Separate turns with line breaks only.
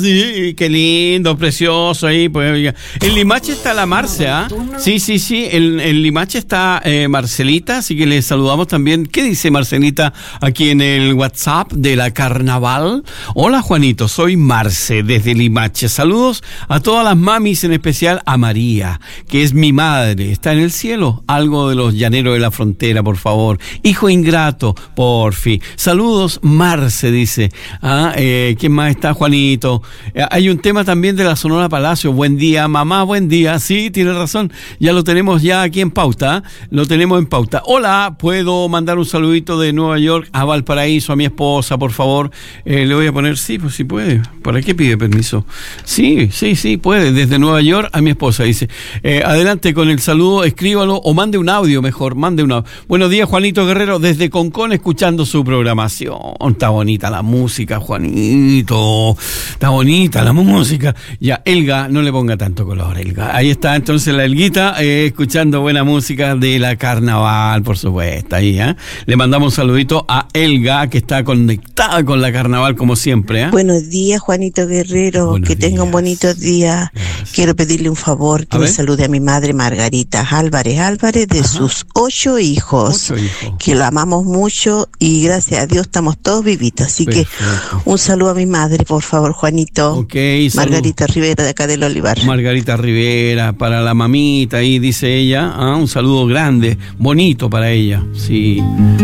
sí, qué lindo, precioso ahí. Pues, en Limache está la Marce, ¿ah? Sí, en Limache está Marcelita, así que le saludamos también. ¿Qué dice Marcelita aquí en el WhatsApp de la Carnaval? Hola Juanito, soy Marce desde Limache. Saludos a todas las mamis, en especial a María, que es mi madre. Está en el cielo. Algo de los llaneros de la frontera, por favor. Hijo ingrato, porfi. Saludos, Marce, dice. ¿Quién más está? Juanito. Hay un tema también de la Sonora Palacio. Buen día, mamá, buen día. Sí, tiene razón. Ya lo tenemos ya aquí en pauta. Lo tenemos en pauta. Hola, ¿puedo mandar un saludito de Nueva York a Valparaíso a mi esposa, por favor? Le voy a poner, sí, pues sí puede. ¿Para qué pide permiso? Sí, puede. Desde Nueva York a mi esposa, dice. Adelante con el saludo, escríbalo o mande un audio mejor. Buenos días, Juanito Guerrero, desde Concón, escuchando su programación. Está bonita la música, Juanito. Está bonita la música. Ya, Elga, no le ponga tanto color, Elga. Ahí está entonces la Elguita, escuchando buena música de la Carnaval, por supuesto. Ahí, le mandamos un saludito a Elga, que está conectada con la Carnaval como siempre.
Buenos días, Juanito Guerrero. Buenos que tenga un bonito día. Gracias. Quiero pedirle un favor, que me salude a mi madre Margarita Álvarez de sus 8 hijos. Que la amamos mucho y gracias a Dios estamos todos vivitos. Así perfecto. Que un saludo a mi madre, por favor, Juanito.
Okay,
Margarita Rivera, de acá del Olivar.
Margarita Rivera, para la mamita, ahí dice ella. Un saludo grande, bonito para ella. Sí.